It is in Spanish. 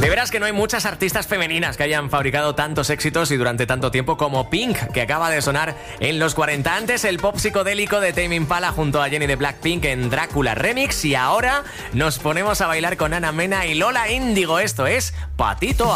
De veras que no hay muchas artistas femeninas que hayan fabricado tantos éxitos y durante tanto tiempo como Pink, que acaba de sonar en los 40. Antes el pop psicodélico de Tame Impala junto a Jenny de Blackpink en Drácula Remix, y ahora nos ponemos a bailar con Ana Mena y Lola Índigo. Esto es Patito